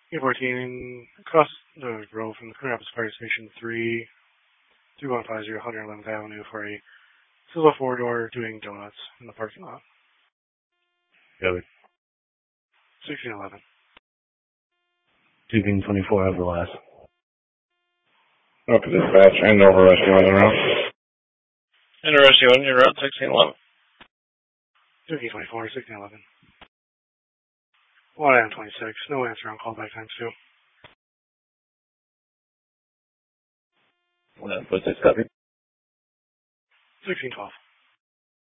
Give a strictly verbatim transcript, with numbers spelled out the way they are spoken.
E fourteen, across the road from the Coon Rapids Fire Station three, three one five zero, one hundred eleventh Avenue for a Silva four-door doing donuts in the parking lot. Got it. sixteen eleven. Sixteen twenty-four of the last. Okay, dispatch, and over rescue on the route. And the rescue on your route, sixteen eleven. sixteen twenty-four, sixteen eleven. one M twenty-six, no answer on callback times two. One, foot six, copy. sixteen twelve.